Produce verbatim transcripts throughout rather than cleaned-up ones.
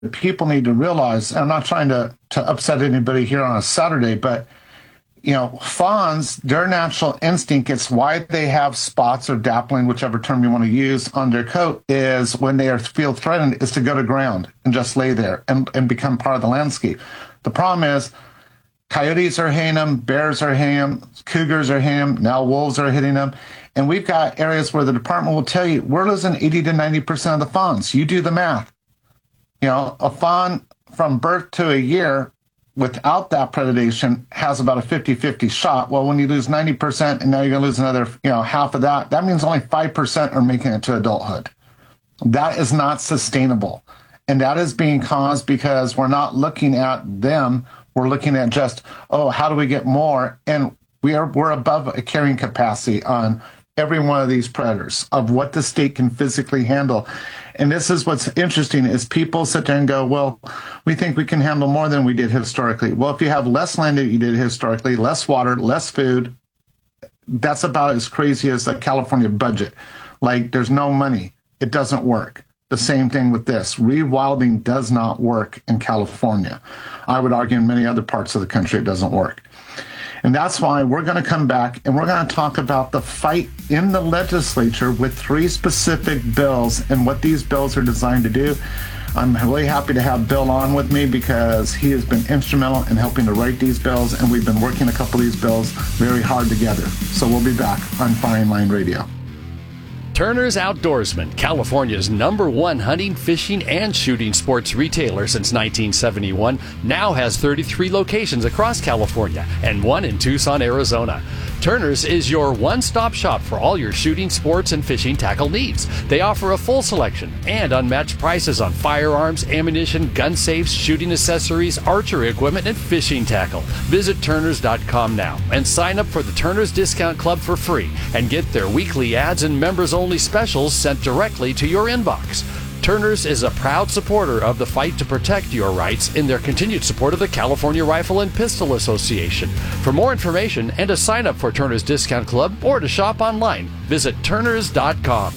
people need to realize, I'm not trying to, to upset anybody here on a Saturday, but, you know, fawns, their natural instinct, it's why they have spots or dappling, whichever term you want to use, on their coat, is when they are feel threatened, is to go to ground and just lay there and, and become part of the landscape. The problem is coyotes are hitting them, bears are hitting them, cougars are hitting them, now wolves are hitting them. And we've got areas where the department will tell you, we're losing eighty to ninety percent of the fawns. You do the math. You know, a fawn from birth to a year without that predation has about a fifty-fifty shot. Well, when you lose ninety percent and now you're going to lose another, you know, half of that, that means only five percent are making it to adulthood. That is not sustainable. And that is being caused because we're not looking at them. We're looking at just, oh, how do we get more? And we are, we're above a carrying capacity on every one of these predators of what the state can physically handle. And this is what's interesting is people sit there and go, well, we think we can handle more than we did historically. Well, if you have less land than you did historically, less water, less food, that's about as crazy as the California budget. Like, there's no money. It doesn't work. The same thing with this. Rewilding does not work in California. I would argue in many other parts of the country it doesn't work. And that's why we're going to come back and we're going to talk about the fight in the legislature with three specific bills and what these bills are designed to do. I'm really happy to have Bill on with me because he has been instrumental in helping to write these bills, and we've been working a couple of these bills very hard together. So we'll be back on Firing Line Radio. Turner's Outdoorsman, California's number one hunting, fishing, and shooting sports retailer since nineteen seventy-one, now has thirty-three locations across California and one in Tucson, Arizona. Turner's is your one-stop shop for all your shooting, sports, and fishing tackle needs. They offer a full selection and unmatched prices on firearms, ammunition, gun safes, shooting accessories, archery equipment, and fishing tackle. Visit Turners dot com now and sign up for the Turner's Discount Club for free and get their weekly ads and members-only specials sent directly to your inbox. Turner's is a proud supporter of the fight to protect your rights in their continued support of the California Rifle and Pistol Association. For more information and to sign up for Turner's Discount Club or to shop online, visit Turners dot com.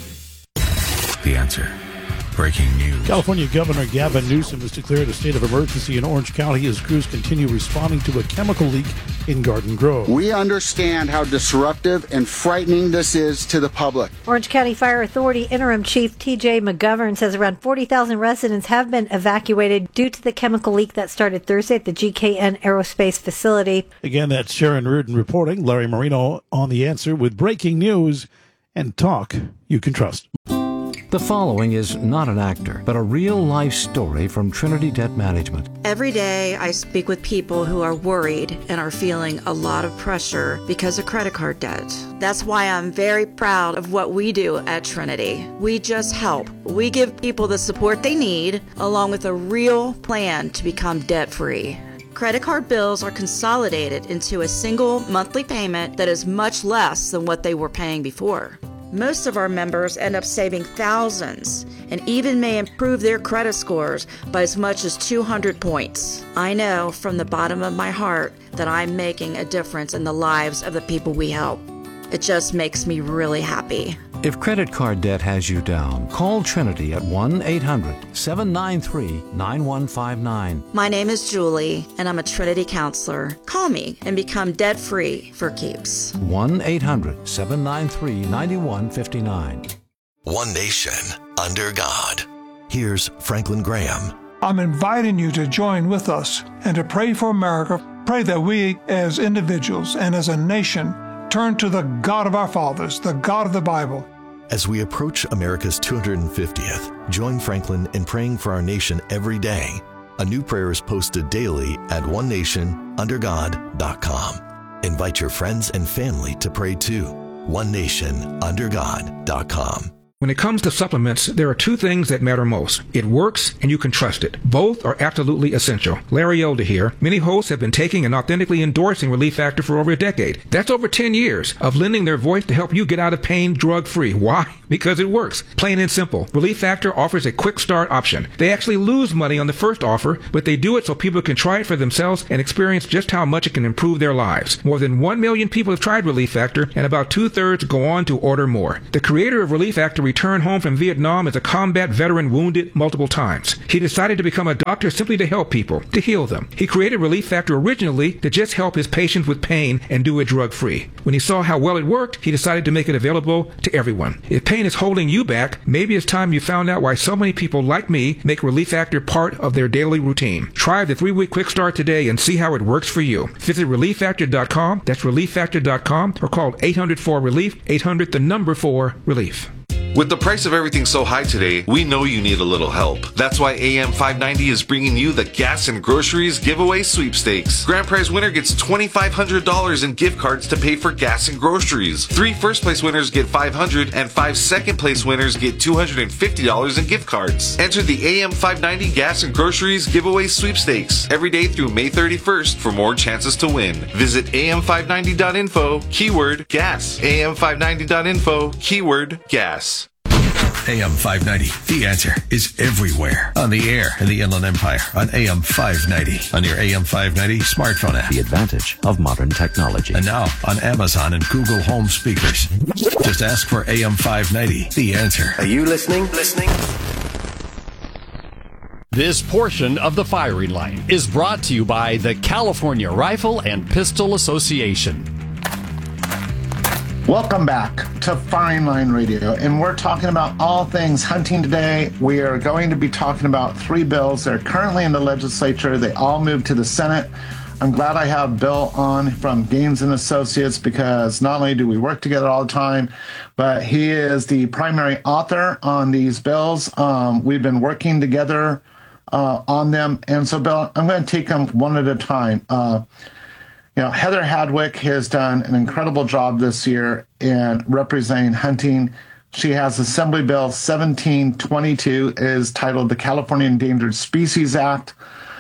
The Answer. Breaking news. California Governor Gavin Newsom has declared a state of emergency in Orange County as crews continue responding to a chemical leak in Garden Grove. We understand how disruptive and frightening this is to the public. Orange County Fire Authority Interim Chief T J McGovern says around forty thousand residents have been evacuated due to the chemical leak that started Thursday at the G K N Aerospace facility. Again, that's Sharon Reardon reporting. Larry Marino on The Answer with breaking news and talk you can trust. The following is not an actor, but a real-life story from Trinity Debt Management. Every day I speak with people who are worried and are feeling a lot of pressure because of credit card debt. That's why I'm very proud of what we do at Trinity. We just help. We give people the support they need, along with a real plan to become debt-free. Credit card bills are consolidated into a single monthly payment that is much less than what they were paying before. Most of our members end up saving thousands and even may improve their credit scores by as much as two hundred points. I know from the bottom of my heart that I'm making a difference in the lives of the people we help. It just makes me really happy. If credit card debt has you down, call Trinity at one eight hundred seven nine three nine one five nine. My name is Julie, and I'm a Trinity counselor. Call me and become debt-free for keeps. one eight hundred seven nine three nine one five nine. One nation under God. Here's Franklin Graham. I'm inviting you to join with us and to pray for America. Pray that we as individuals and as a nation turn to the God of our fathers, the God of the Bible. As we approach America's two hundred fiftieth, join Franklin in praying for our nation every day. A new prayer is posted daily at one nation under god dot com. Invite your friends and family to pray too. one nation under god dot com. When it comes to supplements, there are two things that matter most. It works and you can trust it. Both are absolutely essential. Larry Elder here. Many hosts have been taking and authentically endorsing Relief Factor for over a decade. That's over ten years of lending their voice to help you get out of pain drug-free. Why? Because it works. Plain and simple. Relief Factor offers a quick start option. They actually lose money on the first offer, but they do it so people can try it for themselves and experience just how much it can improve their lives. More than one million people have tried Relief Factor, and about two-thirds go on to order more. The creator of Relief Factor returned home from Vietnam as a combat veteran wounded multiple times. He decided to become a doctor simply to help people, to heal them. He created Relief Factor originally to just help his patients with pain and do it drug-free. When he saw how well it worked, he decided to make it available to everyone. If pain is holding you back, maybe it's time you found out why so many people like me make Relief Factor part of their daily routine. Try the three-week quick start today and see how it works for you. Visit relief factor dot com, that's relief factor dot com, or call eight hundred four relief, eight hundred the number four relief. With the price of everything so high today, we know you need a little help. That's why A M five ninety is bringing you the Gas and Groceries Giveaway Sweepstakes. Grand prize winner gets two thousand five hundred dollars in gift cards to pay for gas and groceries. Three first place winners get five hundred dollars and five second place winners get two hundred fifty dollars in gift cards. Enter the A M five ninety Gas and Groceries Giveaway Sweepstakes every day through May thirty-first for more chances to win. Visit A M five ninety dot info, keyword gas. A M five ninety dot info, keyword gas. A M five ninety, The Answer, is everywhere. On the air in the Inland Empire on A M five ninety. On your A M five ninety smartphone app. The advantage of modern technology. And now on Amazon and Google Home speakers. Just ask for A M five ninety, The Answer. Are you listening? Listening? This portion of the firing line is brought to you by the California Rifle and Pistol Association. Welcome back to Firing Line Radio, and we're talking about all things hunting today. We are going to be talking about three bills that are currently in the legislature. They all moved to the Senate. I'm glad I have Bill on from Gaines and Associates, because not only do we work together all the time, but he is the primary author on these bills. Um, we've been working together uh, on them. And so, Bill, I'm going to take them one at a time. Uh, You know, Heather Hadwick has done an incredible job this year in representing hunting. She has Assembly Bill seventeen twenty-two, is titled the California Endangered Species Act,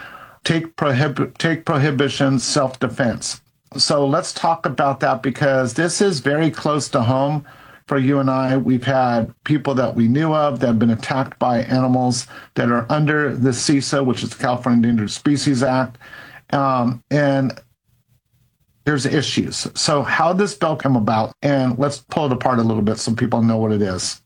Take, Prohib- Take Prohibition, Self-Defense. So let's talk about that, because this is very close to home for you and I. We've had people that we knew of that have been attacked by animals that are under the C I S A, which is the California Endangered Species Act. Um, and there's issues. So how did this bill come about? And let's pull it apart a little bit so people know what it is.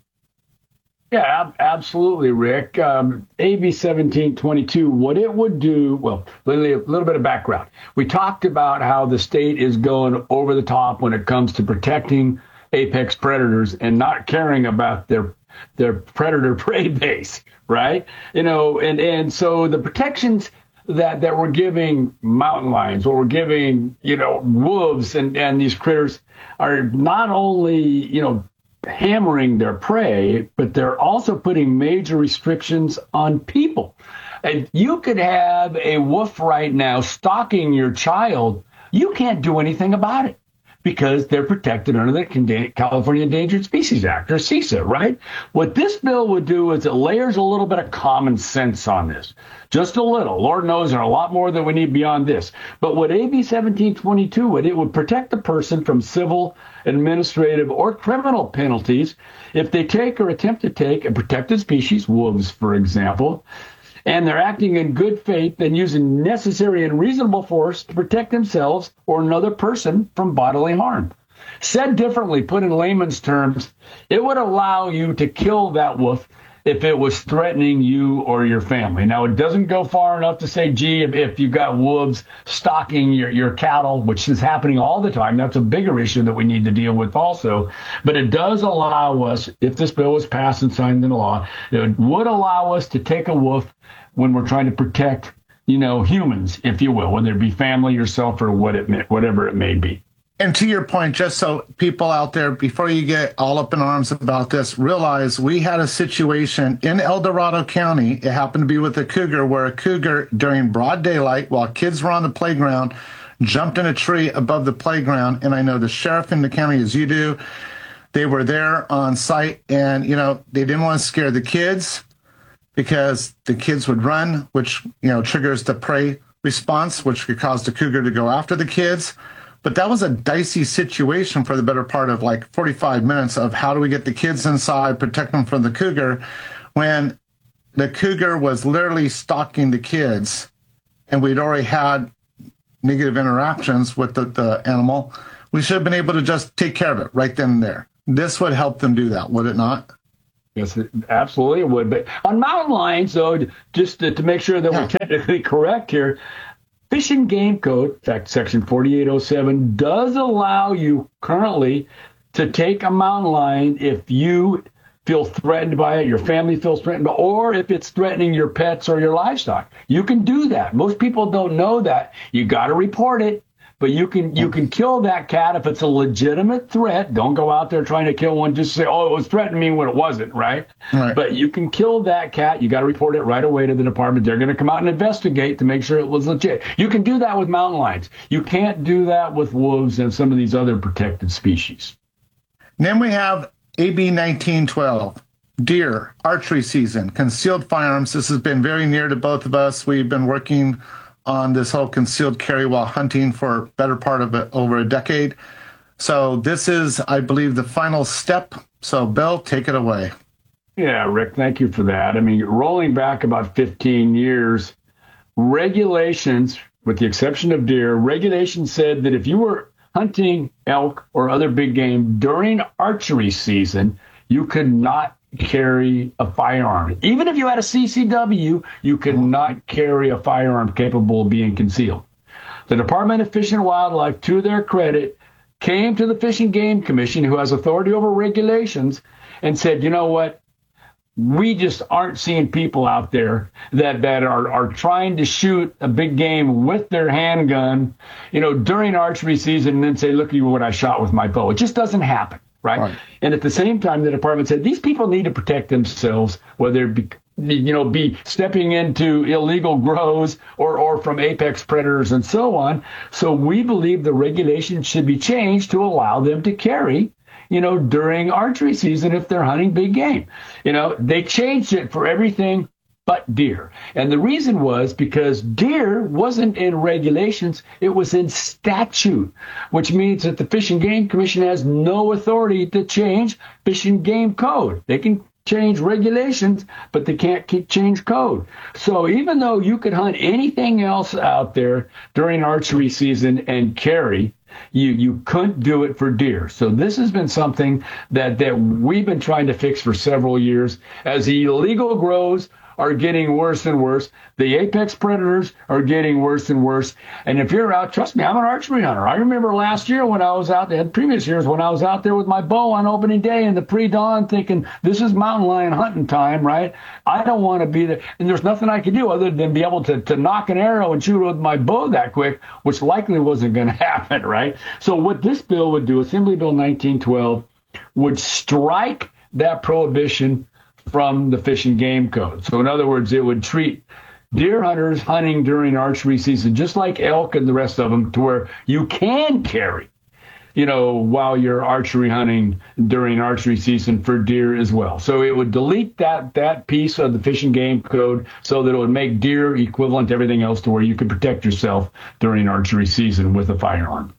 Yeah, ab- absolutely, Rick. Um, A B seventeen twenty-two, what it would do, well, a little, little bit of background. We talked about how the state is going over the top when it comes to protecting apex predators and not caring about their their predator prey base, right? You know, and, and so the protections that that we're giving mountain lions, or we're giving, you know, wolves and, and these critters are not only, you know, hammering their prey, but they're also putting major restrictions on people. And you could have a wolf right now stalking your child. You can't do anything about it, because they're protected under the California Endangered Species Act, or C I S A, right? What this bill would do is it layers a little bit of common sense on this. Just a little. Lord knows there are a lot more that we need beyond this. But what A B seventeen twenty-two would, it would protect the person from civil, administrative, or criminal penalties if they take or attempt to take a protected species, wolves, for example, and they're acting in good faith and using necessary and reasonable force to protect themselves or another person from bodily harm. Said differently, put in layman's terms, it would allow you to kill that wolf if it was threatening you or your family. Now, it doesn't go far enough to say, gee, if, if you've got wolves stalking your, your cattle, which is happening all the time, that's a bigger issue that we need to deal with also. But it does allow us, if this bill was passed and signed into law, it would allow us to take a wolf when we're trying to protect, you know, humans, if you will, whether it be family, yourself, or what it may, whatever it may be. And to your point, just so people out there, before you get all up in arms about this, realize we had a situation in El Dorado County. It happened to be with a cougar, where a cougar, during broad daylight, while kids were on the playground, jumped in a tree above the playground. And I know the sheriff in the county, as you do, they were there on site, and, you know, they didn't want to scare the kids, because the kids would run, which, you know, triggers the prey response, which could cause the cougar to go after the kids. But that was a dicey situation for the better part of like forty-five minutes of how do we get the kids inside, protect them from the cougar, when the cougar was literally stalking the kids, and we'd already had negative interactions with the, the animal. We should have been able to just take care of it right then and there. This would help them do that, would it not? Yes, it, absolutely it would. But on mountain lions, though, just to, to make sure that we're technically correct here, Fish and Game Code, in fact, Section forty-eight oh seven, does allow you currently to take a mountain lion if you feel threatened by it, your family feels threatened by it, or if it's threatening your pets or your livestock. You can do that. Most people don't know that. You got to report it. But you can you can kill that cat if it's a legitimate threat. Don't go out there trying to kill one just to say, oh, it was threatening me when it wasn't, right? right. But you can kill that cat. You got to report it right away to the department. They're going to come out and investigate to make sure it was legit. You can do that with mountain lions. You can't do that with wolves and some of these other protected species. Then we have A B nineteen twelve, deer, archery season, concealed firearms. This has been very near to both of us. We've been working on this whole concealed carry while hunting for better part of it, over a decade. So this is, I believe, the final step. So Bill, take it away. Yeah, Rick, thank you for that. I mean, rolling back about fifteen years, regulations, with the exception of deer, regulations said that if you were hunting elk or other big game during archery season, you could not carry a firearm. Even if you had a C C W, you could not carry a firearm capable of being concealed. The Department of Fish and Wildlife, to their credit, came to the Fish and Game Commission, who has authority over regulations, and said, you know what? We just aren't seeing people out there that, that are, are trying to shoot a big game with their handgun, you know, during archery season and then say, look at what I shot with my bow. It just doesn't happen. Right? right. And at the same time, the department said these people need to protect themselves, whether it be, you know, be stepping into illegal grows or, or from apex predators and so on. So we believe the regulations should be changed to allow them to carry, you know, during archery season if they're hunting big game. You know, they changed it for everything but deer. And the reason was because deer wasn't in regulations, it was in statute, which means that the Fish and Game Commission has no authority to change Fish and Game Code. They can change regulations, but they can't keep change code. So even though you could hunt anything else out there during archery season and carry, you you couldn't do it for deer. So this has been something that, that we've been trying to fix for several years. As the illegal grows are getting worse and worse. The apex predators are getting worse and worse. And if you're out, trust me, I'm an archery hunter. I remember last year when I was out there, previous years when I was out there with my bow on opening day in the pre-dawn thinking, this is mountain lion hunting time, right? I don't want to be there. And there's nothing I could do other than be able to, to knock an arrow and shoot with my bow that quick, which likely wasn't going to happen, right? So what this bill would do, Assembly Bill nineteen twelve, would strike that prohibition from the Fish and Game Code. So in other words, it would treat deer hunters hunting during archery season just like elk and the rest of them, to where you can carry, you know, while you're archery hunting during archery season for deer as well. So it would delete that that piece of the Fish and Game Code so that it would make deer equivalent to everything else, to where you could protect yourself during archery season with a firearm.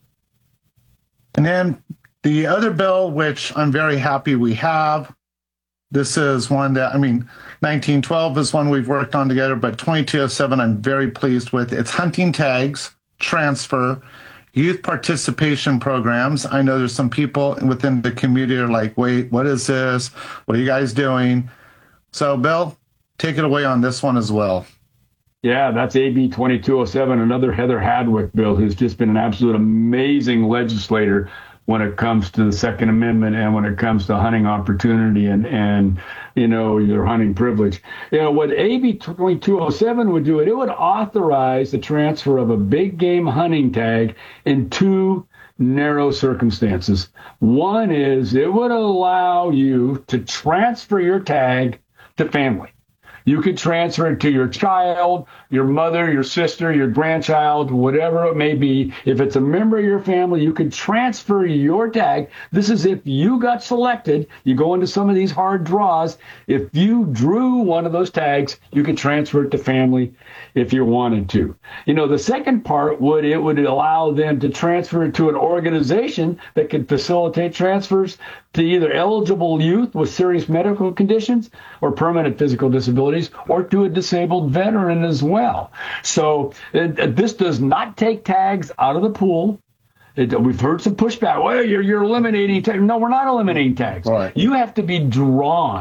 And then the other bill, which I'm very happy we have, this is one that, I mean, nineteen twelve is one we've worked on together, but twenty-two oh seven I'm very pleased with. It's hunting tags, transfer, youth participation programs. I know there's some people within the community are like, wait, what is this? What are you guys doing? So, Bill, take it away on this one as well. Yeah, that's A B twenty-two oh seven, another Heather Hadwick bill, who's just been an absolute amazing legislator when it comes to the Second Amendment and when it comes to hunting opportunity and, and you know, your hunting privilege. You know, what A B twenty-two oh seven would do, it, it would authorize the transfer of a big game hunting tag in two narrow circumstances. One is it would allow you to transfer your tag to family. You could transfer it to your child, your mother, your sister, your grandchild, whatever it may be. If it's a member of your family, you could transfer your tag. This is if you got selected. You go into some of these hard draws. If you drew one of those tags, you could transfer it to family if you wanted to. You know, the second part would, it would allow them to transfer it to an organization that could facilitate transfers to either eligible youth with serious medical conditions or permanent physical disabilities, or to a disabled veteran as well. So it, this does not take tags out of the pool. It, we've heard some pushback. Well, you're, you're eliminating tags. No, we're not eliminating tags. Right. You have to be drawn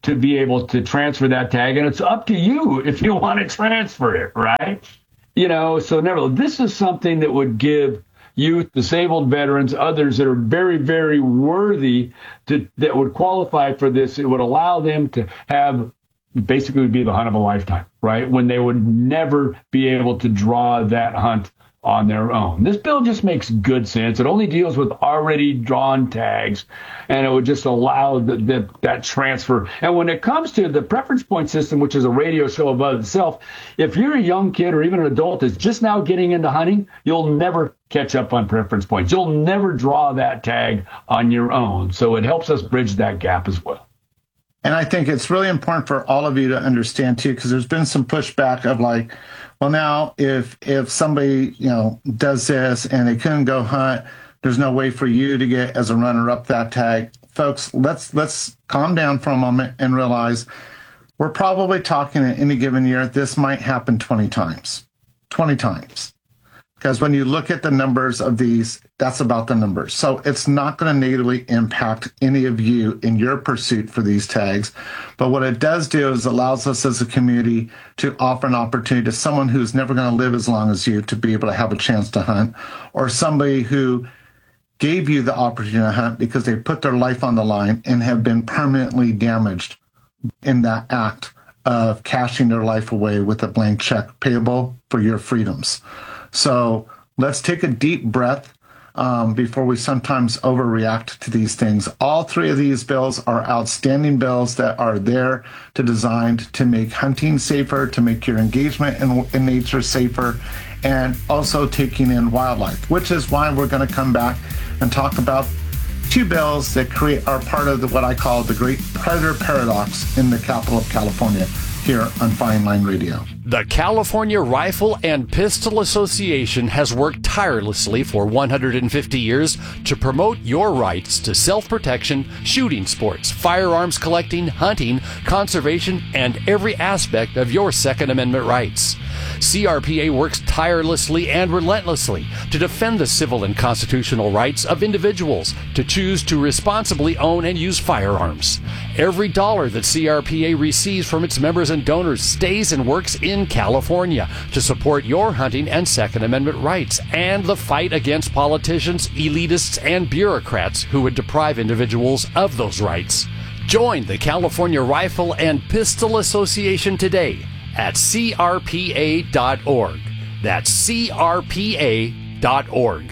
to be able to transfer that tag, and it's up to you if you want to transfer it, right? You know, so never. This is something that would give youth, disabled veterans, others that are very, very worthy to, that would qualify for this. It would allow them to have basically would be the hunt of a lifetime, right? When they would never be able to draw that hunt on their own. This bill just makes good sense. It only deals with already drawn tags, and it would just allow the, the, that transfer. And when it comes to the preference point system, which is a radio show above itself, if you're a young kid or even an adult that's just now getting into hunting, you'll never catch up on preference points. You'll never draw that tag on your own. So it helps us bridge that gap as well. And I think it's really important for all of you to understand, too, because there's been some pushback of like, well, now if if somebody, you know, does this and they couldn't go hunt, there's no way for you to get as a runner-up that tag. Folks, let's let's calm down for a moment and realize we're probably talking in any given year, this might happen twenty times. twenty times. Because when you look at the numbers of these, that's about the numbers. So it's not going to negatively impact any of you in your pursuit for these tags. But what it does do is allows us as a community to offer an opportunity to someone who's never going to live as long as you to be able to have a chance to hunt, or somebody who gave you the opportunity to hunt because they put their life on the line and have been permanently damaged in that act of cashing their life away with a blank check payable for your freedoms. So let's take a deep breath um, before we sometimes overreact to these things. All three of these bills are outstanding bills that are there to designed to make hunting safer, to make your engagement in, in nature safer, and also taking in wildlife, which is why we're going to come back and talk about two bills that create are part of the, what I call the great predator paradox in the capital of California here on Fine Line Radio. The California Rifle and Pistol Association has worked tirelessly for one hundred fifty years to promote your rights to self-protection, shooting sports, firearms collecting, hunting, conservation, and every aspect of your Second Amendment rights. C R P A works tirelessly and relentlessly to defend the civil and constitutional rights of individuals to choose to responsibly own and use firearms. Every dollar that C R P A receives from its members and donors stays and works in California to support your hunting and Second Amendment rights and the fight against politicians, elitists, and bureaucrats who would deprive individuals of those rights. Join the California Rifle and Pistol Association today at C R P A dot org. That's C R P A dot org.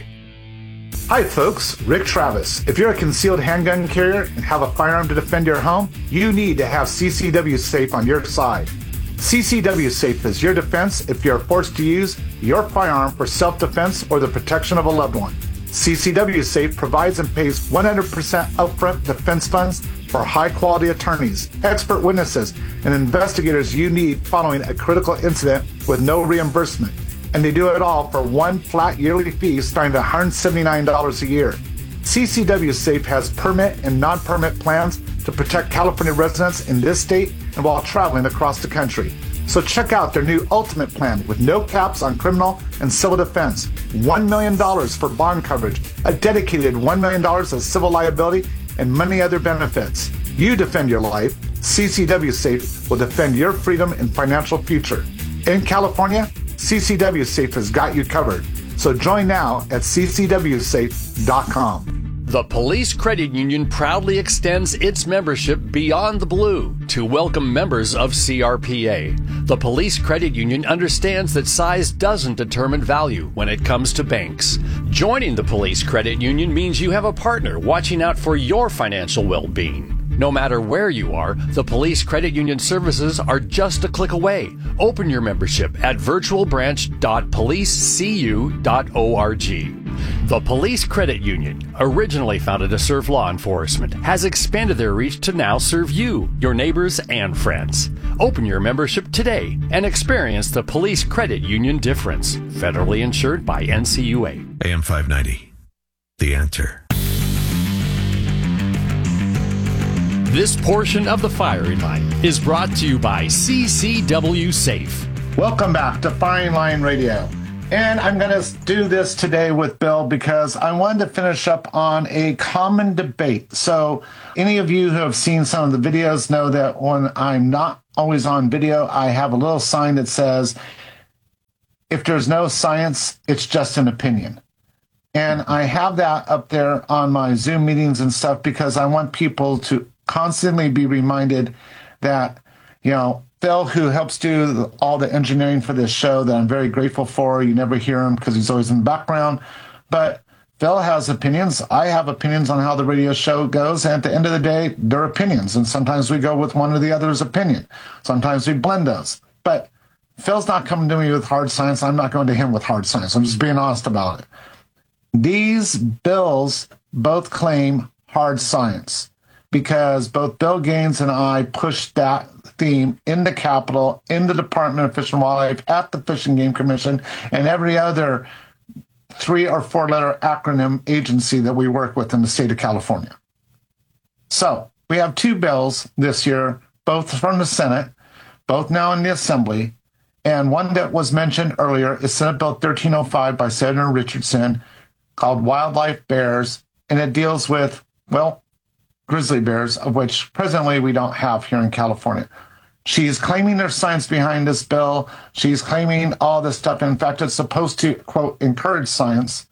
Hi folks, Rick Travis. If you're a concealed handgun carrier and have a firearm to defend your home, you need to have C C W Safe on your side. C C W Safe is your defense if you're forced to use your firearm for self-defense or the protection of a loved one. C C W Safe provides and pays one hundred percent upfront defense funds for high-quality attorneys, expert witnesses, and investigators you need following a critical incident with no reimbursement. And they do it all for one flat yearly fee starting at one hundred seventy-nine dollars a year. C C W Safe has permit and non-permit plans to protect California residents in this state and while traveling across the country. So check out their new Ultimate Plan with no caps on criminal and civil defense, one million dollars for bond coverage, a dedicated one million dollars of civil liability, and many other benefits. You defend your life, C C W Safe will defend your freedom and financial future. In California, C C W Safe has got you covered. So join now at C C W safe dot com. The Police Credit Union proudly extends its membership beyond the blue to welcome members of C R P A. The Police Credit Union understands that size doesn't determine value when it comes to banks. Joining the Police Credit Union means you have a partner watching out for your financial well-being. No matter where you are, the Police Credit Union services are just a click away. Open your membership at virtual branch dot police c u dot org. The Police Credit Union, originally founded to serve law enforcement, has expanded their reach to now serve you, your neighbors, and friends. Open your membership today and experience the Police Credit Union difference. Federally insured by N C U A. A M five ninety. The Answer. This portion of the Firing Line is brought to you by C C W Safe. Welcome back to Fine Line Radio. And I'm going to do this today with Bill because I wanted to finish up on a common debate. So any of you who have seen some of the videos know that when I'm not always on video, I have a little sign that says, if there's no science, it's just an opinion. And I have that up there on my Zoom meetings and stuff because I want people to constantly be reminded that, you know, Phil, who helps do all the engineering for this show that I'm very grateful for. You never hear him because he's always in the background. But Phil has opinions. I have opinions on how the radio show goes. And at the end of the day, they're opinions. And sometimes we go with one or the other's opinion. Sometimes we blend those. But Phil's not coming to me with hard science. I'm not going to him with hard science. I'm just being honest about it. These bills both claim hard science because both Bill Gaines and I pushed that theme in the Capitol, in the Department of Fish and Wildlife, at the Fish and Game Commission, and every other three or four letter acronym agency that we work with in the state of California. So we have two bills this year, both from the Senate, both now in the Assembly, and one that was mentioned earlier is Senate Bill thirteen oh five by Senator Richardson called Wildlife Bears, and it deals with, well, grizzly bears, of which presently we don't have here in California. She's claiming there's science behind this bill. She's claiming all this stuff. In fact, it's supposed to, quote, encourage science.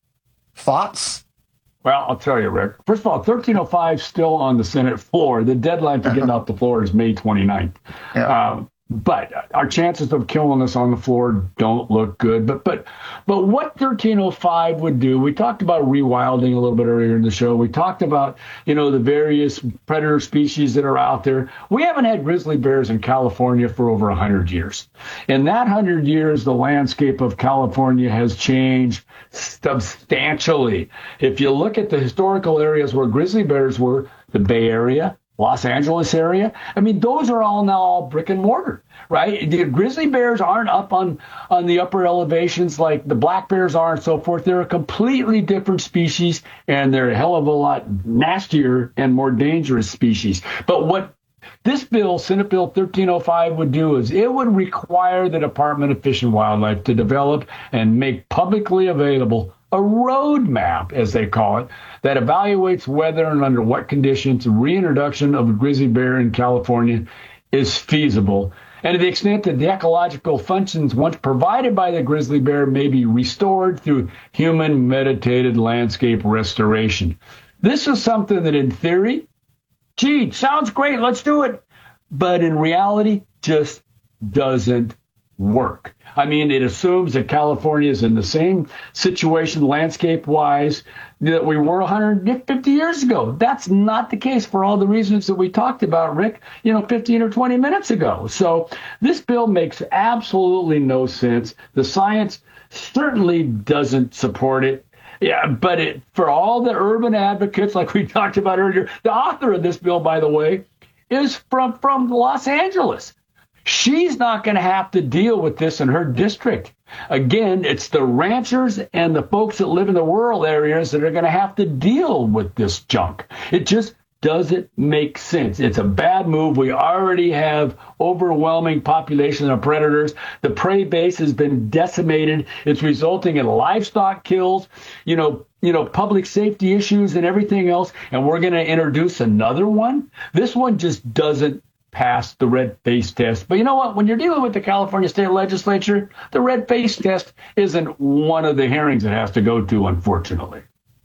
Thoughts? Well, I'll tell you, Rick. First of all, thirteen oh five is still on the Senate floor. The deadline for getting off the floor is May twenty-ninth. Yeah. Um, But our chances of killing us on the floor don't look good. But but but what thirteen oh five would do, we talked about rewilding a little bit earlier in the show. We talked about, you know, the various predator species that are out there. We haven't had grizzly bears in California for over one hundred years. In that one hundred years, the landscape of California has changed substantially. If you look at the historical areas where grizzly bears were, the Bay Area, Los Angeles area, I mean, those are all now all brick and mortar, right? The grizzly bears aren't up on, on the upper elevations like the black bears are and so forth. They're a completely different species, and they're a hell of a lot nastier and more dangerous species. But what this bill, Senate Bill thirteen oh five, would do is it would require the Department of Fish and Wildlife to develop and make publicly available a roadmap, as they call it, that evaluates whether and under what conditions the reintroduction of a grizzly bear in California is feasible, and to the extent that the ecological functions once provided by the grizzly bear may be restored through human meditated landscape restoration. This is something that in theory, gee, sounds great, let's do it, but in reality just doesn't work. I mean, it assumes that California is in the same situation landscape-wise that we were one hundred fifty years ago. That's not the case for all the reasons that we talked about, Rick, you know, fifteen or twenty minutes ago. So this bill makes absolutely no sense. The science certainly doesn't support it. Yeah, but it, for all the urban advocates, like we talked about earlier, the author of this bill, by the way, is from, from Los Angeles. She's not going to have to deal with this in her district. Again, it's the ranchers and the folks that live in the rural areas that are going to have to deal with this junk. It just doesn't make sense. It's a bad move. We already have overwhelming population of predators. The prey base has been decimated. It's resulting in livestock kills, you know, you know, public safety issues and everything else. And we're going to introduce another one. This one just doesn't pass the red face test. But you know what? When you're dealing with the California State Legislature, the red face test isn't one of the hearings it has to go to, unfortunately.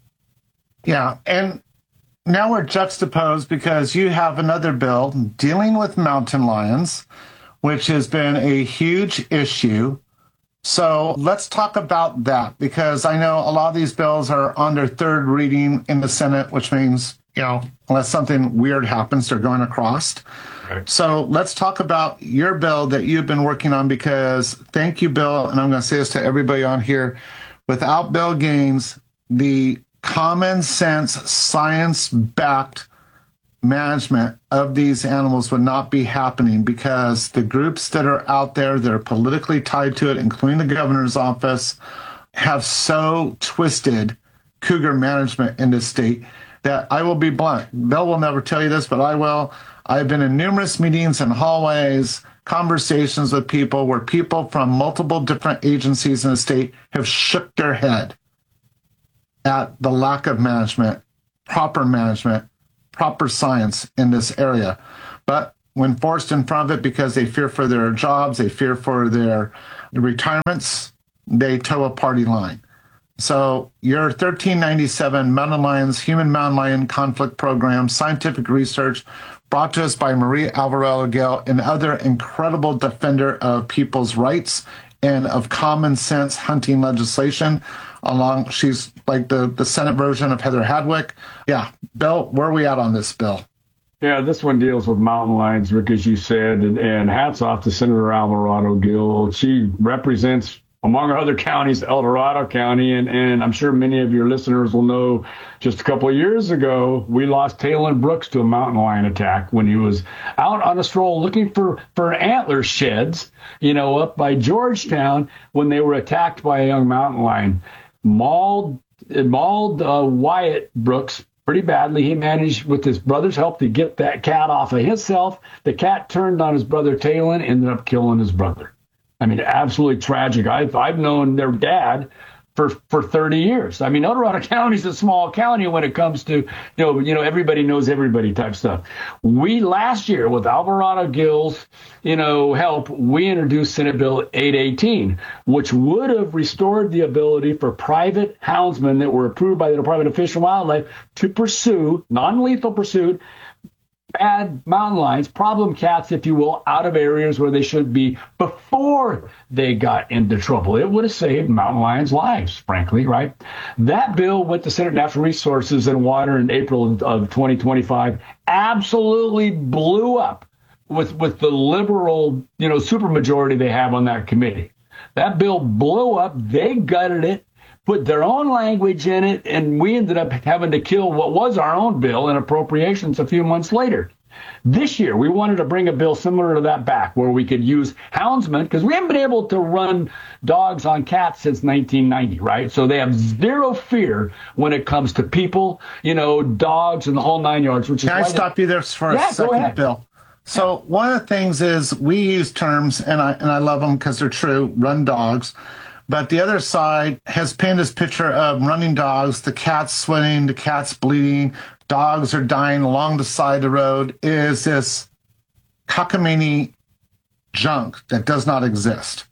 Yeah, and now we're juxtaposed because you have another bill dealing with mountain lions, which has been a huge issue. So let's talk about that, because I know a lot of these bills are on their third reading in the Senate, which means, you know, unless something weird happens, they're going across. Right. So let's talk about your bill that you've been working on, because thank you, Bill, and I'm going to say this to everybody on here. Without Bill Gaines, the common sense, science-backed management of these animals would not be happening, because the groups that are out there that are politically tied to it, including the governor's office, have so twisted cougar management in this state that I will be blunt. Bill will never tell you this, but I will. I've been in numerous meetings and hallways conversations with people where people from multiple different agencies in the state have shook their head at the lack of management, proper management, proper science in this area. But when forced in front of it because they fear for their jobs, they fear for their retirements, they toe a party line. So your thirteen ninety-seven Mountain Lions Human Mountain Lion Conflict Program, scientific research brought to us by Marie Alvarado Gale, another incredible defender of people's rights and of common sense hunting legislation. Along, she's like the, the Senate version of Heather Hadwick. Yeah, Bill, where are we at on this bill? Yeah, this one deals with mountain lions, Rick, as you said, and, and hats off to Senator Alvarado Gil. She represents, among other counties, El Dorado County, and, and I'm sure many of your listeners will know just a couple of years ago, we lost Taylor Brooks to a mountain lion attack when he was out on a stroll looking for, for antler sheds, you know, up by Georgetown when they were attacked by a young mountain lion. Mauled, mauled uh, Wyatt Brooks pretty badly. He managed, with his brother's help, to get that cat off of himself. The cat turned on his brother Taylor, ended up killing his brother. I mean, absolutely tragic. I've I've known their dad for for thirty years. I mean, El Dorado County is a small county when it comes to, you know, you know, everybody knows everybody type stuff. We last year, with Alvarado Gil's, you know, help, we introduced Senate Bill eight eighteen, which would have restored the ability for private houndsmen that were approved by the Department of Fish and Wildlife to pursue non-lethal pursuit bad mountain lions, problem cats, if you will, out of areas where they should be before they got into trouble. It would have saved mountain lions' lives, frankly, right? That bill went to Senate Natural Resources and Water in April of twenty twenty-five, absolutely blew up with, with the liberal, you know, supermajority they have on that committee. That bill blew up. They gutted it, put their own language in it, and we ended up having to kill what was our own bill in appropriations a few months later. This year, we wanted to bring a bill similar to that back, where we could use houndsmen, because we haven't been able to run dogs on cats since nineteen ninety, right? So they have zero fear when it comes to people, you know, dogs, and the whole nine yards. Which is Can I stop you there for yeah, a second, Bill? So one of the things is we use terms, and I and I love them because they're true, run dogs. But the other side has painted this picture of running dogs, the cat's sweating, the cat's bleeding, dogs are dying along the side of the road. It is this cockamamie junk that does not exist.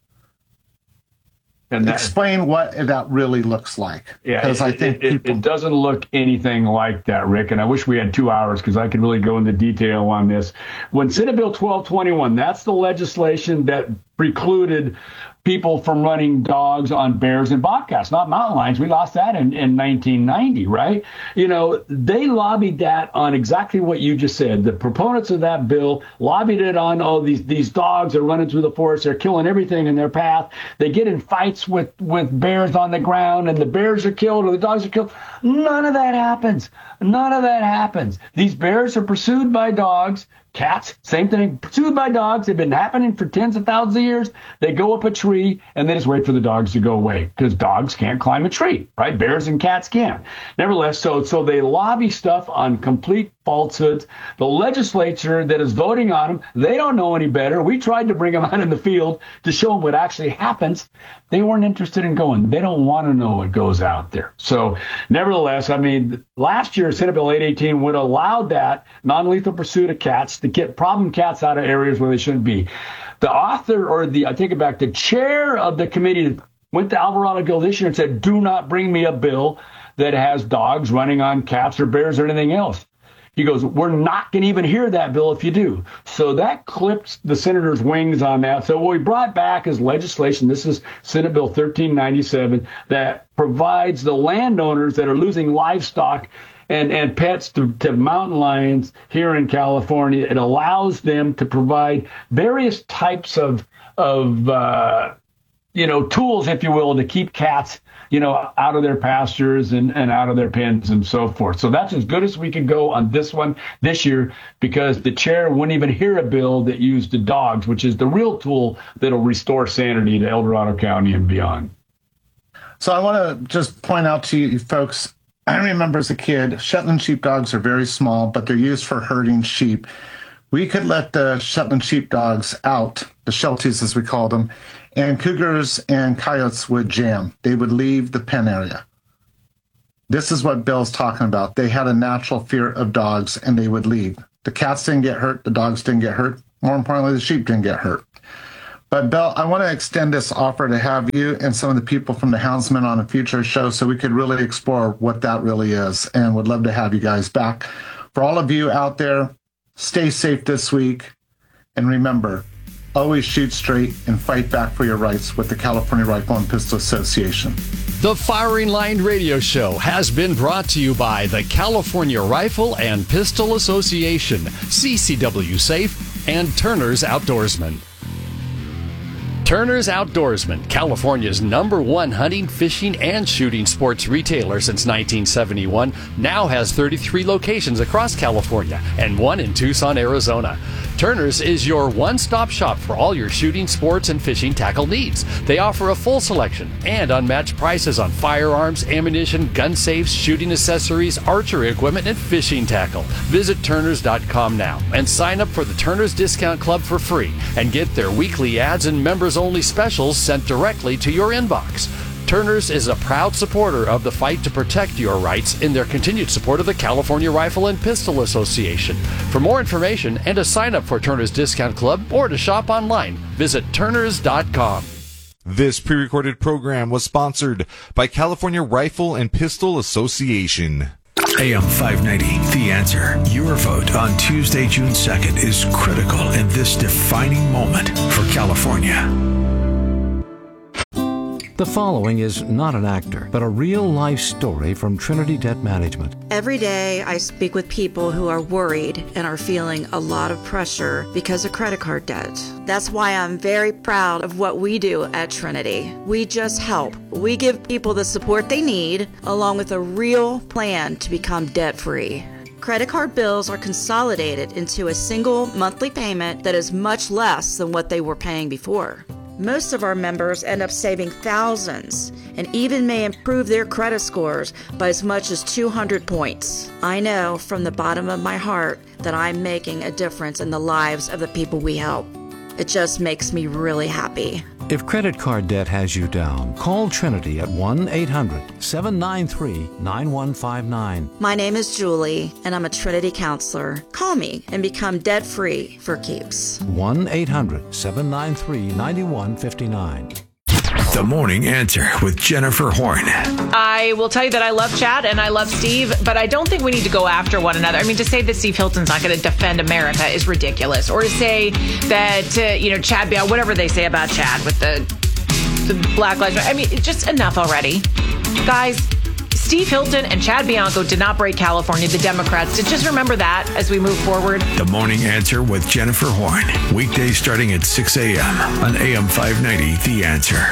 And that, explain what that really looks like. Yeah, because I think it, people... it doesn't look anything like that, Rick. And I wish we had two hours because I could really go into detail on this. When Senate Bill twelve twenty-one, that's the legislation that precluded people from running dogs on bears and bobcats, not mountain lions. We lost that in, in nineteen ninety, right? You know, they lobbied that on exactly what you just said. The proponents of that bill lobbied it on, oh, these, these dogs are running through the forest. They're killing everything in their path. They get in fights with, with bears on the ground, and the bears are killed or the dogs are killed. None of that happens. None of that happens. These bears are pursued by dogs. Cats, same thing, pursued by dogs. They've been happening for tens of thousands of years. They go up a tree and they just wait for the dogs to go away because dogs can't climb a tree, right? Bears and cats can. Nevertheless, so so they lobby stuff on complete falsehoods. The legislature that is voting on them, they don't know any better. We tried to bring them out in the field to show them what actually happens. They weren't interested in going. They don't want to know what goes out there. So nevertheless, I mean, last year, Senate Bill eight eighteen would allow that non-lethal pursuit of cats to get problem cats out of areas where they shouldn't be. The author, or the, I take it back, the chair of the committee went to Alvarado Gil this year and said, do not bring me a bill that has dogs running on cats or bears or anything else. He goes, we're not going to even hear that bill if you do. So that clipped the senator's wings on that. So what we brought back is legislation. This is Senate Bill thirteen ninety-seven that provides the landowners that are losing livestock and, and pets to, to mountain lions here in California. It allows them to provide various types of, of uh, you know, tools, if you will, to keep cats, you know, out of their pastures and, and out of their pens and so forth. So that's as good as we could go on this one this year, because the chair wouldn't even hear a bill that used the dogs, which is the real tool that'll restore sanity to El Dorado County and beyond. So I want to just point out to you folks, I remember as a kid, Shetland sheepdogs are very small, but they're used for herding sheep. we could let the Shetland sheepdogs out, the Shelties as we call them, and cougars and coyotes would jam. They would leave the pen area. This is what Bill's talking about. They had a natural fear of dogs, and they would leave. The cats didn't get hurt. The dogs didn't get hurt. More importantly, the sheep didn't get hurt. But, Bill, I want to extend this offer to have you and some of the people from the Houndsmen on a future show so we could really explore what that really is, and would love to have you guys back. For all of you out there, stay safe this week, and remember, always shoot straight and fight back for your rights with the California Rifle and Pistol Association. The Firing Line Radio Show has been brought to you by the California Rifle and Pistol Association, C C W Safe, and Turner's Outdoorsman. Turner's Outdoorsman, California's number one hunting, fishing, and shooting sports retailer since nineteen seventy-one, now has thirty-three locations across California and one in Tucson, Arizona. Turner's is your one-stop shop for all your shooting, sports, and fishing tackle needs. They offer a full selection and unmatched prices on firearms, ammunition, gun safes, shooting accessories, archery equipment, and fishing tackle. Visit Turners dot com now and sign up for the Turner's Discount Club for free and get their weekly ads and members-only specials sent directly to your inbox. Turner's is a proud supporter of the fight to protect your rights in their continued support of the California Rifle and Pistol Association. For more information and to sign up for Turner's Discount Club or to shop online, visit Turners dot com. This pre-recorded program was sponsored by California Rifle and Pistol Association. A M five ninety, The Answer. Your vote on Tuesday, June second is critical in this defining moment for California. The following is not an actor, but a real-life story from Trinity Debt Management. Every day I speak with people who are worried and are feeling a lot of pressure because of credit card debt. That's why I'm very proud of what we do at Trinity. We just help. We give people the support they need, along with a real plan to become debt-free. Credit card bills are consolidated into a single monthly payment that is much less than what they were paying before. Most of our members end up saving thousands and even may improve their credit scores by as much as two hundred points. I know from the bottom of my heart that I'm making a difference in the lives of the people we help. It just makes me really happy. If credit card debt has you down, call Trinity at one eight hundred, seven nine three, nine one five nine. My name is Julie, and I'm a Trinity counselor. Call me and become debt-free for keeps. one eight hundred, seven nine three, nine one five nine. The Morning Answer with Jennifer Horn. I will tell you that I love Chad and I love Steve, but I don't think we need to go after one another. I mean, to say that Steve Hilton's not going to defend America is ridiculous. Or to say that, uh, you know, Chad, whatever they say about Chad with the, the Black Lives Matter. I mean, it's just enough already. Guys, Steve Hilton and Chad Bianco did not break California. The Democrats did. Just remember that as we move forward. The Morning Answer with Jennifer Horn. Weekdays starting at six a.m. on A M five ninety, The Answer.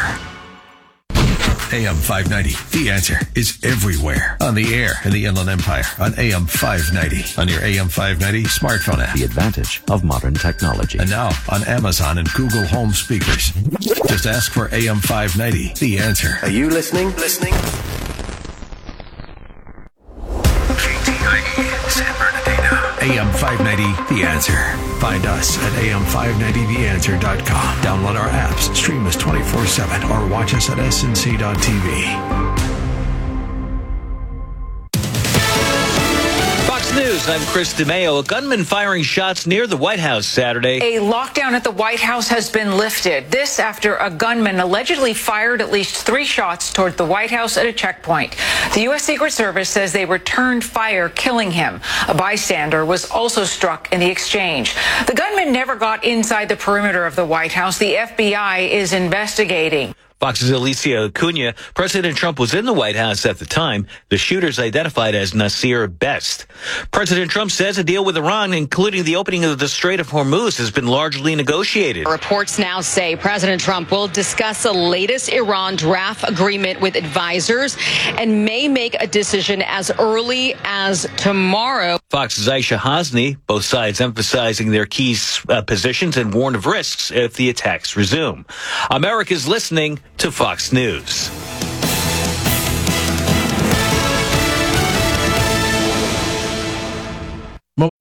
A M five ninety, The Answer is everywhere. On the air in the Inland Empire on A M five ninety. On your A M five ninety smartphone app. The advantage of modern technology. And now on Amazon and Google Home speakers. Just ask for A M five ninety, The Answer. Are you listening? Listening? K T I E, San Bernardino. A M five ninety, The Answer. Find us at A M five ninety the answer dot com. Download our apps, stream us twenty-four seven, or watch us at S N C dot T V. News. I'm Chris DeMeo. A gunman firing shots near the White House Saturday. A lockdown at the White House has been lifted. This after a gunman allegedly fired at least three shots toward the White House at a checkpoint. The U S Secret Service says they returned fire, killing him. A bystander was also struck in the exchange. The gunman never got inside the perimeter of the White House. The F B I is investigating. Fox's Alicia Acuna. President Trump was in the White House at the time. The shooter's identified as Nasir Best. President Trump says a deal with Iran, including the opening of the Strait of Hormuz, has been largely negotiated. Reports now say President Trump will discuss the latest Iran draft agreement with advisors and may make a decision as early as tomorrow. Fox's Aisha Hasni. Both sides emphasizing their key uh, positions and warn of risks if the attacks resume. America's listening to Fox News.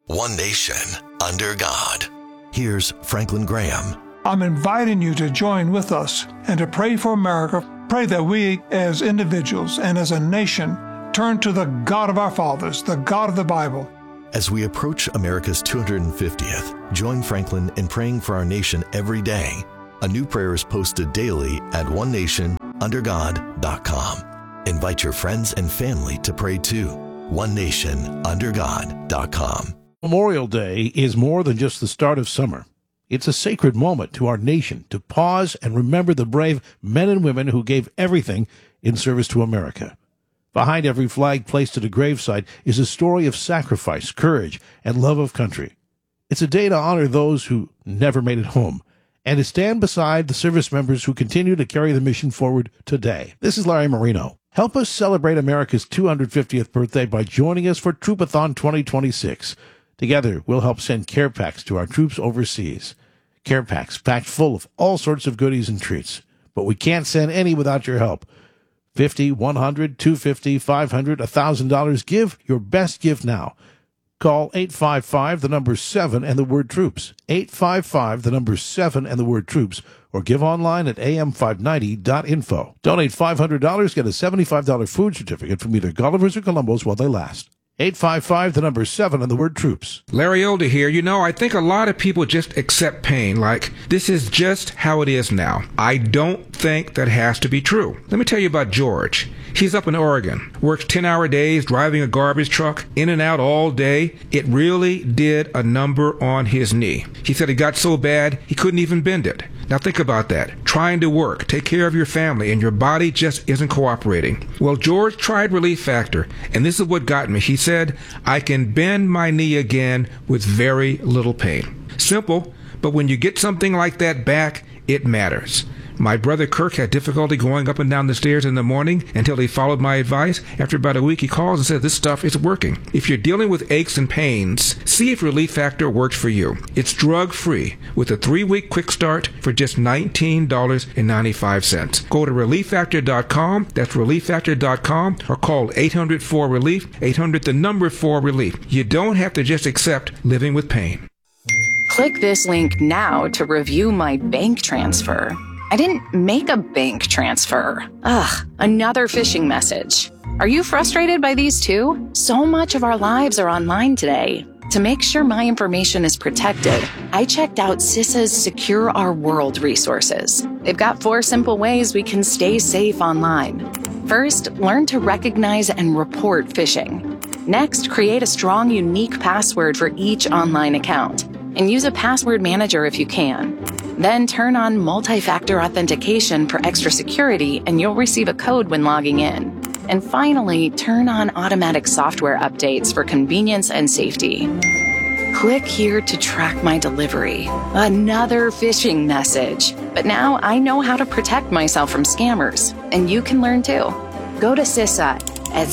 one nation, under God. Here's Franklin Graham. I'm inviting you to join with us and to pray for America. Pray that we as individuals and as a nation turn to the God of our fathers, the God of the Bible. As we approach America's two hundred fiftieth, join Franklin in praying for our nation every day. A new prayer is posted daily at one nation under god dot com. Invite your friends and family to pray too. one nation under god dot com. Memorial Day is more than just the start of summer. It's a sacred moment to our nation to pause and remember the brave men and women who gave everything in service to America. Behind every flag placed at a gravesite is a story of sacrifice, courage, and love of country. It's a day to honor those who never made it home and to stand beside the service members who continue to carry the mission forward today. This is Larry Marino. Help us celebrate America's two hundred fiftieth birthday by joining us for Troopathon twenty twenty-six. Together, we'll help send care packs to our troops overseas. Care packs packed full of all sorts of goodies and treats. But we can't send any without your help. fifty, one hundred, two hundred fifty, five hundred, one thousand dollars. Give your best gift now. Call eight five five, the number seven, and the word troops. eight five five, the number seven, and the word troops. Or give online at A M five ninety dot info. Donate five hundred dollars, get a seventy-five dollars food certificate from either Gulliver's or Columbo's while they last. eight five five, the number seven, and the word troops. Larry Older here. You know, I think a lot of people just accept pain like this is just how it is now. I don't think that has to be true. Let me tell you about George. He's up in Oregon, works ten-hour days, driving a garbage truck, in and out all day. It really did a number on his knee. He said it got so bad he couldn't even bend it. Now think about that. Trying to work, take care of your family, and your body just isn't cooperating. Well, George tried Relief Factor, and this is what got me. He said, I can bend my knee again with very little pain. Simple, but when you get something like that back, it matters. My brother Kirk had difficulty going up and down the stairs in the morning until he followed my advice. After about a week, he calls and says, this stuff is working. If you're dealing with aches and pains, see if Relief Factor works for you. It's drug-free with a three-week quick start for just nineteen dollars and ninety-five cents. Go to relief factor dot com, that's relief factor dot com, or call eight hundred four relief, eight hundred the number four relief. You don't have to just accept living with pain. Click this link now to review my bank transfer. I didn't make a bank transfer. Ugh, another phishing message. Are you frustrated by these too? So much of our lives are online today. To make sure my information is protected, I checked out CISA's Secure Our World resources. They've got four simple ways we can stay safe online. First, learn to recognize and report phishing. Next, create a strong, unique password for each online account, and use a password manager if you can. Then turn on multi-factor authentication for extra security, and you'll receive a code when logging in. And finally, turn on automatic software updates for convenience and safety. Click here to track my delivery. Another phishing message. But now I know how to protect myself from scammers, and you can learn too. Go to CISA at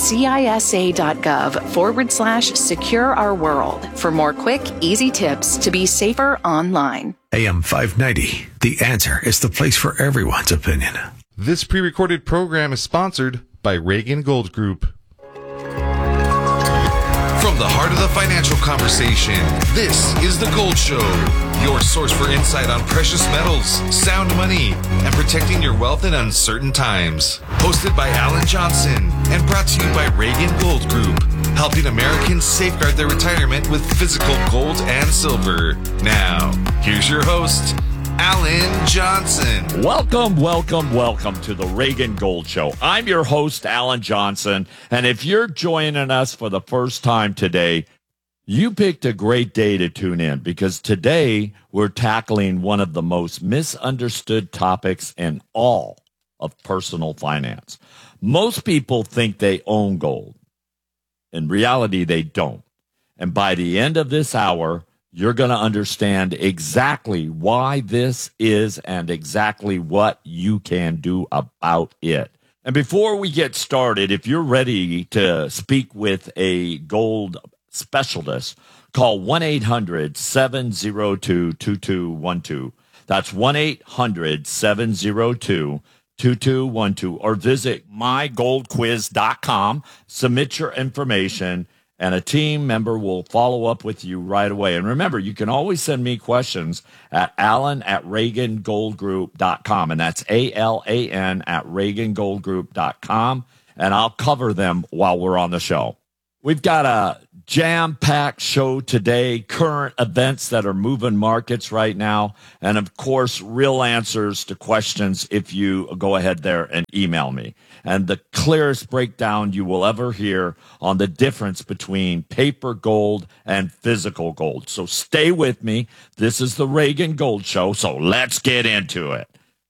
cisa.gov forward slash secure our world for more quick, easy tips to be safer online. A M five ninety, The Answer is the place for everyone's opinion. This pre-recorded program is sponsored by Reagan Gold Group. From the heart of the financial conversation, this is The Gold Show, your source for insight on precious metals, sound money, and protecting your wealth in uncertain times. Hosted by Alan Johnson and brought to you by Reagan Gold Group, helping Americans safeguard their retirement with physical gold and silver. Now, here's your host, Alan Johnson. Welcome, welcome, welcome to the Reagan Gold Show. I'm your host, Alan Johnson, and if you're joining us for the first time today, you picked a great day to tune in because today we're tackling one of the most misunderstood topics in all of personal finance. Most people think they own gold. In reality, they don't. And by the end of this hour, you're going to understand exactly why this is and exactly what you can do about it. And before we get started, if you're ready to speak with a gold specialist, call one eight hundred seven oh two two two one two. That's one eight hundred seven oh two two two one two. Or visit my gold quiz dot com, submit your information, and a team member will follow up with you right away. And remember, you can always send me questions at alan at reagan gold group dot com, and that's A L A N at reagan gold group dot com, and I'll cover them while we're on the show. We've got a jam-packed show today, current events that are moving markets right now, and of course, real answers to questions if you go ahead there and email me. And the clearest breakdown you will ever hear on the difference between paper gold and physical gold. So stay with me. This is the Reagan Gold Show, so let's get into it.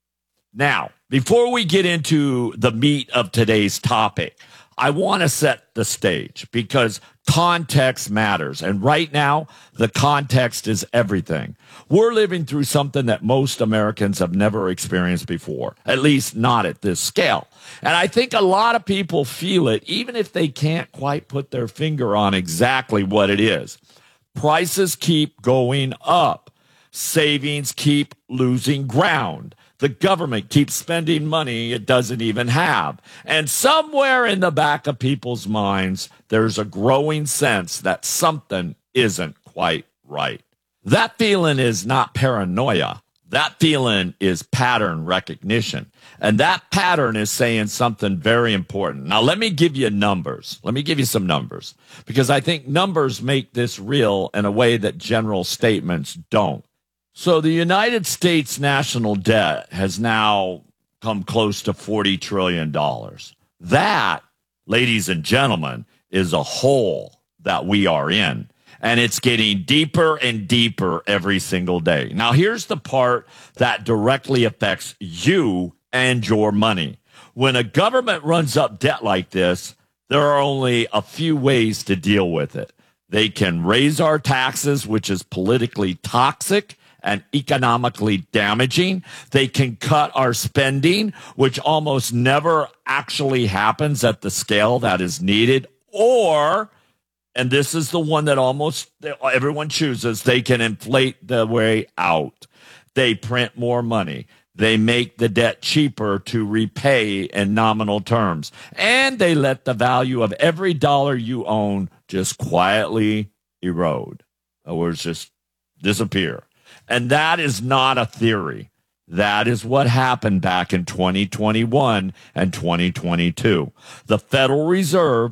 Now, before we get into the meat of today's topic, I want to set the stage because context matters. And right now, the context is everything. We're living through something that most Americans have never experienced before, at least not at this scale. And I think a lot of people feel it, even if they can't quite put their finger on exactly what it is. Prices keep going up. Savings keep losing ground. The government keeps spending money it doesn't even have. And somewhere in the back of people's minds, there's a growing sense that something isn't quite right. That feeling is not paranoia. That feeling is pattern recognition. And that pattern is saying something very important. Now, let me give you numbers. Let me give you some numbers, because I think numbers make this real in a way that general statements don't. So the United States national debt has now come close to forty trillion dollars. That, ladies and gentlemen, is a hole that we are in. And it's getting deeper and deeper every single day. Now, here's the part that directly affects you and your money. When a government runs up debt like this, there are only a few ways to deal with it. They can raise our taxes, which is politically toxic and economically damaging. They can cut our spending, which almost never actually happens at the scale that is needed. Or, and this is the one that almost everyone chooses, they can inflate the way out. They print more money. They make the debt cheaper to repay in nominal terms. And they let the value of every dollar you own just quietly erode. In other words, just disappear. And that is not a theory. That is what happened back in twenty twenty-one and twenty twenty-two. The Federal Reserve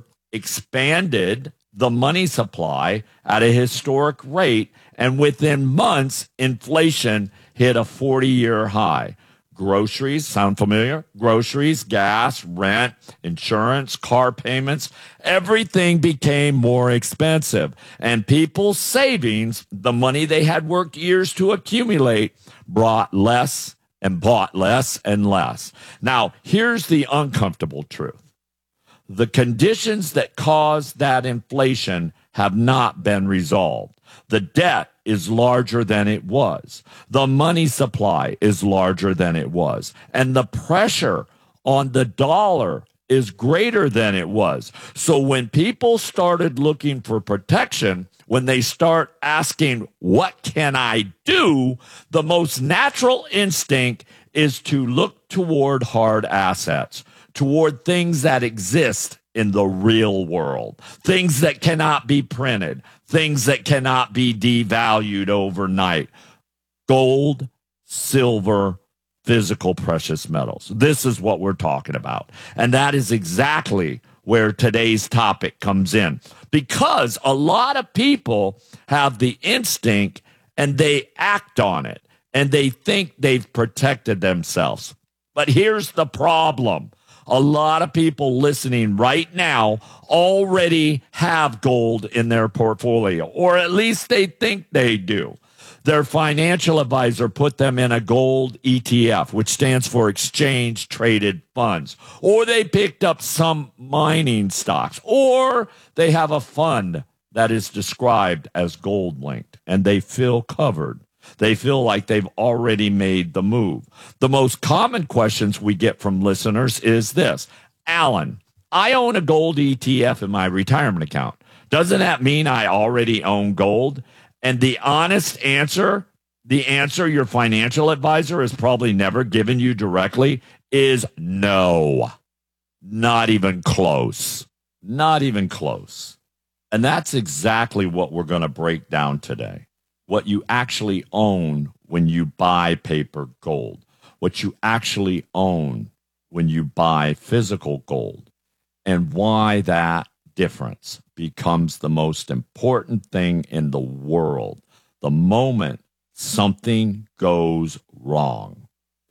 expanded the money supply at a historic rate, and within months, inflation hit a forty-year high. Groceries, sound familiar? Groceries, gas, rent, insurance, car payments, everything became more expensive. And people's savings, the money they had worked years to accumulate, brought less and bought less and less. Now, here's the uncomfortable truth. The conditions that caused that inflation have not been resolved. The debt is larger than it was. The money supply is larger than it was. And the pressure on the dollar is greater than it was. So when people started looking for protection, when they start asking, what can I do? The most natural instinct is to look toward hard assets, toward things that exist in the real world, things that cannot be printed, things that cannot be devalued overnight. Gold, silver, physical precious metals. This is what we're talking about. And that is exactly where today's topic comes in, because a lot of people have the instinct and they act on it and they think they've protected themselves. But here's the problem. A lot of people listening right now already have gold in their portfolio, or at least they think they do. Their financial advisor put them in a gold E T F, which stands for exchange traded funds, or they picked up some mining stocks, or they have a fund that is described as gold linked, and they feel covered. They feel like they've already made the move. The most common questions we get from listeners is this: Alan, I own a gold E T F in my retirement account. Doesn't that mean I already own gold? And the honest answer, the answer your financial advisor has probably never given you directly, is no. Not even close. Not even close. And that's exactly what we're going to break down today. What you actually own when you buy paper gold, what you actually own when you buy physical gold, and why that difference becomes the most important thing in the world the moment something goes wrong.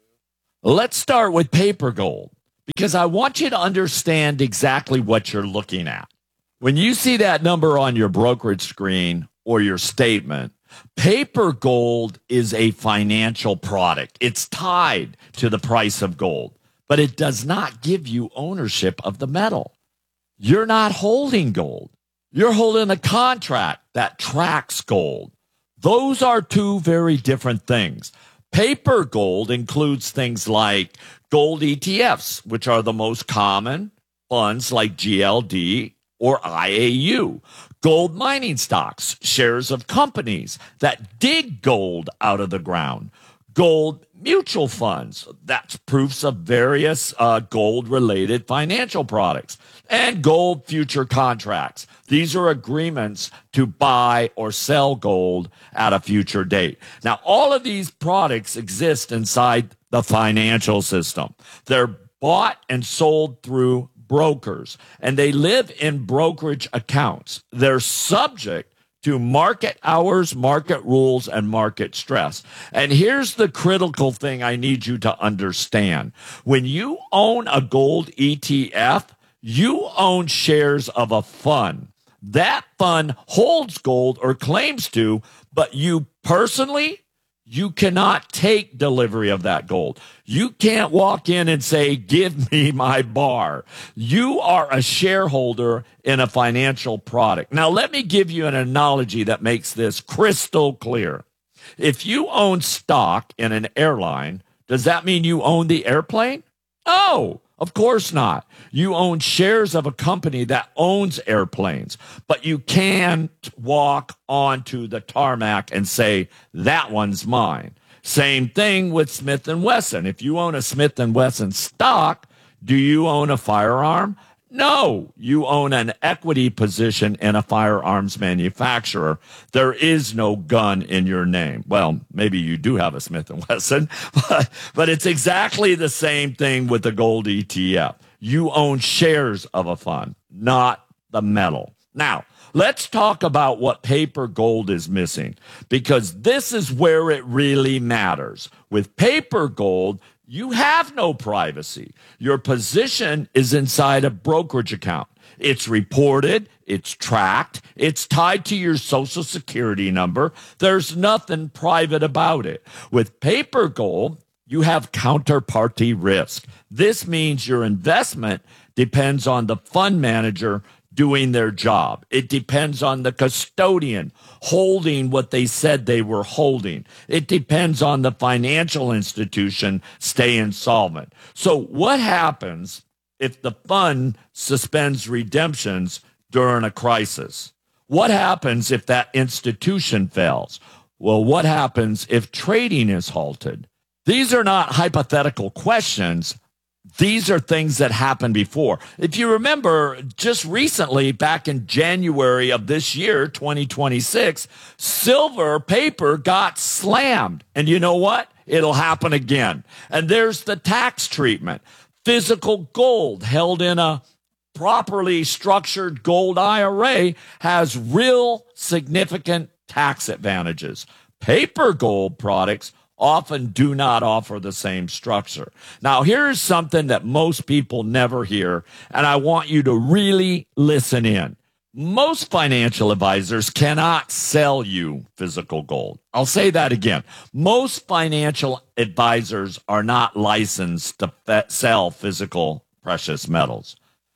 Let's start with paper gold, because I want you to understand exactly what you're looking at. When you see that number on your brokerage screen or your statement, paper gold is a financial product. It's tied to the price of gold, but it does not give you ownership of the metal. You're not holding gold. You're holding a contract that tracks gold. Those are two very different things. Paper gold includes things like gold E T Fs, which are the most common funds like G L D or I A U. Gold mining stocks, shares of companies that dig gold out of the ground. Gold mutual funds, that's proofs of various uh, gold-related financial products. And gold future contracts. These are agreements to buy or sell gold at a future date. Now, all of these products exist inside the financial system. They're bought and sold through brokers, and they live in brokerage accounts. They're subject to market hours, market rules, and market stress. And here's the critical thing I need you to understand. When you own a gold E T F, you own shares of a fund. That fund holds gold or claims to, but you personally, you cannot take delivery of that gold. You can't walk in and say, give me my bar. You are a shareholder in a financial product. Now, let me give you an analogy that makes this crystal clear. If you own stock in an airline, does that mean you own the airplane? No, of course not. You own shares of a company that owns airplanes, but you can't walk onto the tarmac and say, that one's mine. Same thing with Smith and Wesson. If you own a Smith and Wesson stock, do you own a firearm? No, you own an equity position in a firearms manufacturer. There is no gun in your name. Well, maybe you do have a Smith and Wesson, but, but it's exactly the same thing with the gold E T F. You own shares of a fund, not the metal. Now, let's talk about what paper gold is missing, because this is where it really matters. With paper gold, you have no privacy. Your position is inside a brokerage account. It's reported, it's tracked, it's tied to your social security number. There's nothing private about it. With paper gold, you have counterparty risk. This means your investment depends on the fund manager doing their job. It depends on the custodian holding what they said they were holding. It depends on the financial institution staying solvent. So what happens if the fund suspends redemptions during a crisis? What happens if that institution fails? Well, what happens if trading is halted? These are not hypothetical questions. These are things that happened before. If you remember, just recently, back in January of this year, twenty twenty-six, silver paper got slammed. And you know what? It'll happen again. And there's the tax treatment. Physical gold held in a properly structured gold I R A has real significant tax advantages. Paper gold products often do not offer the same structure. Now, here's something that most people never hear, and I want you to really listen in. Most financial advisors cannot sell you physical gold. I'll say that again. Most financial advisors are not licensed to fe- sell physical precious metals.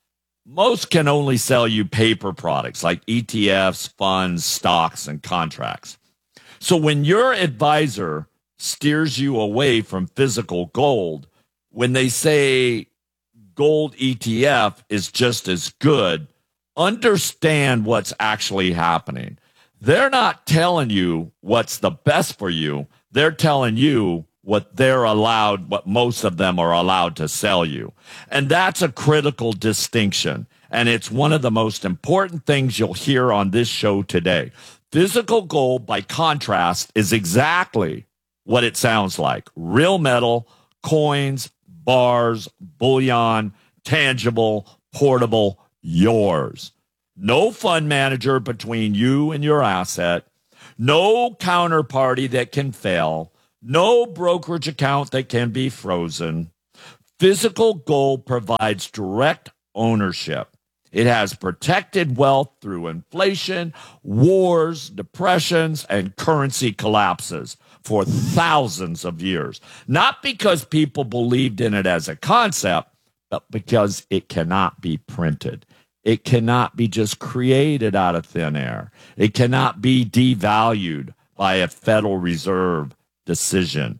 Most can only sell you paper products like E T Fs, funds, stocks, and contracts. So when your advisor steers you away from physical gold, when they say gold E T F is just as good, understand what's actually happening. They're not telling you what's the best for you. They're telling you what they're allowed, what most of them are allowed to sell you. And that's a critical distinction. and it's one of the most important things you'll hear on this show today. Physical gold, by contrast, is exactly what it sounds like. Real metal, coins, bars, bullion, tangible, portable, yours. No fund manager between you and your asset. No counterparty that can fail. No brokerage account that can be frozen. Physical gold provides direct ownership. It has protected wealth through inflation, wars, depressions, and currency collapses for thousands of years. Not because people believed in it as a concept, but because it cannot be printed. It cannot be just created out of thin air. It cannot be devalued by a Federal Reserve decision.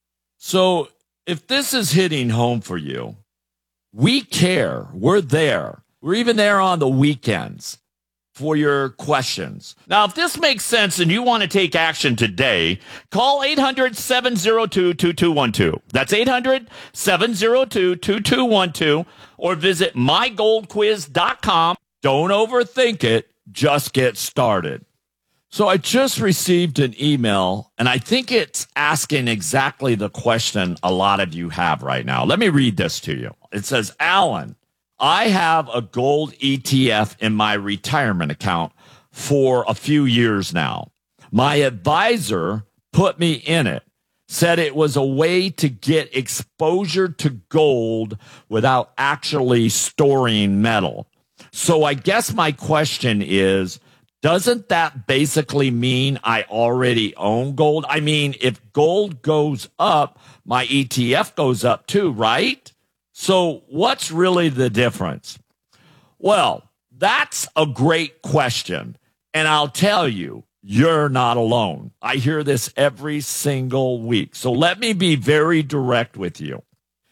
So if this is hitting home for you, we care. We're there. We're even there on the weekends for your questions. Now, if this makes sense and you want to take action today, call eight hundred, seven oh two, two two one two. That's eight hundred, seven oh two, two two one two, or visit my gold quiz dot com. Don't overthink it. Just get started. So I just received an email, and I think it's asking exactly the question a lot of you have right now. Let me read this to you. It says, Alan, I have a gold E T F in my retirement account for a few years now. My advisor put me in it, said it was a way to get exposure to gold without actually storing metal. So I guess my question is, doesn't that basically mean I already own gold? I mean, if gold goes up, my E T F goes up too, right? So what's really the difference? Well, that's a great question. And I'll tell you, you're not alone. I hear this every single week. So let me be very direct with you.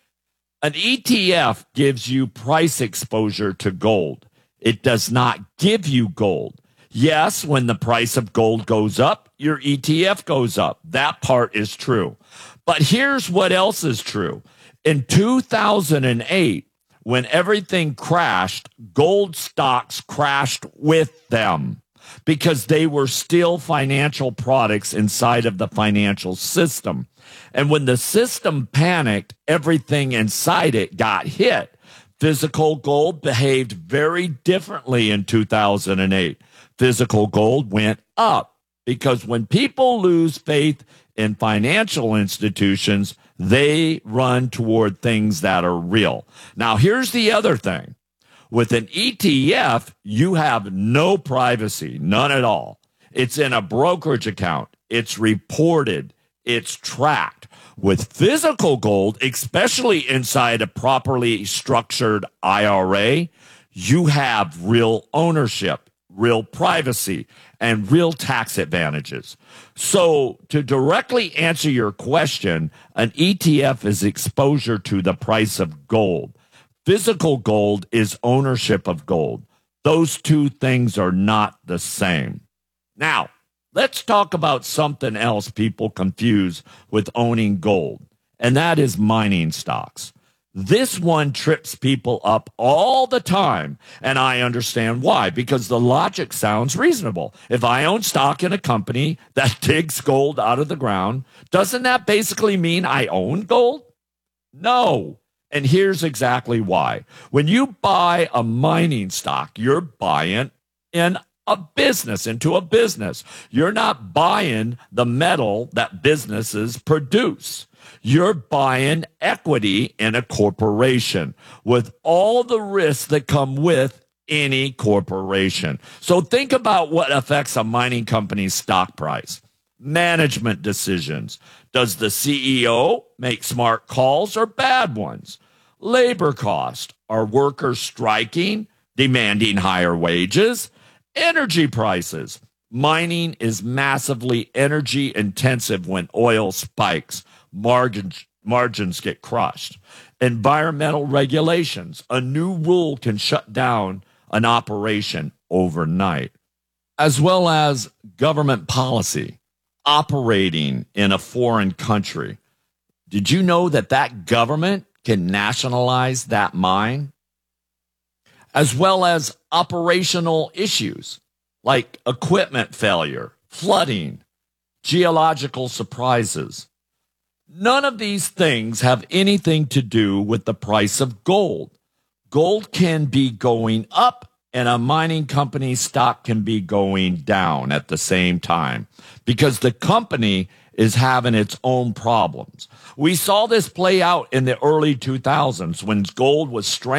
An E T F gives you price exposure to gold. It does not give you gold. Yes, when the price of gold goes up, your E T F goes up. That part is true. But here's what else is true. In two thousand eight, when everything crashed, gold stocks crashed with them because they were still financial products inside of the financial system. And when the system panicked, everything inside it got hit. Physical gold behaved very differently in two thousand eight. Physical gold went up because when people lose faith in financial institutions, they run toward things that are real. Now, here's the other thing. With an E T F, you have no privacy, none at all. It's in a brokerage account. It's reported. It's tracked. With physical gold, especially inside a properly structured I R A, you have real ownership, real privacy, and real tax advantages. So to directly answer your question, an E T F is exposure to the price of gold. Physical gold is ownership of gold. Those two things are not the same. Now, let's talk about something else people confuse with owning gold, and that is mining stocks. This one trips people up all the time, and I understand why, because the logic sounds reasonable. If I own stock in a company that digs gold out of the ground, doesn't that basically mean I own gold? No. And here's exactly why. When you buy a mining stock, you're buying in a business, into a business. You're not buying the metal that businesses produce. You're buying equity in a corporation with all the risks that come with any corporation. So think about what affects a mining company's stock price. Management decisions. Does the C E O make smart calls or bad ones? Labor cost. Are workers striking, demanding higher wages? Energy prices. Mining is massively energy intensive when oil spikes. Margins, margins get crushed. Environmental regulations. A new rule can shut down an operation overnight. As well as government policy. Operating in a foreign country. Did you know that that government can nationalize that mine? as well as operational issues like equipment failure, flooding, geological surprises. None of these things have anything to do with the price of gold. Gold can be going up and a mining company's stock can be going down at the same time because the company is having its own problems. We saw this play out in the early two thousands when gold was strengthening.